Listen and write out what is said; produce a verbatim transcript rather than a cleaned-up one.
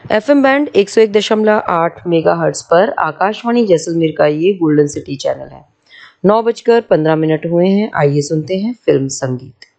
FM band एक सौ एक दशमलव आठ मेगाहर्ट्ज़ पर आकाशवाणी जैसलमेर का ये गोल्डन सिटी चैनल है। नौ बजकर पंद्रह मिनट हुए हैं। आइए सुनते हैं फिल्म संगीत।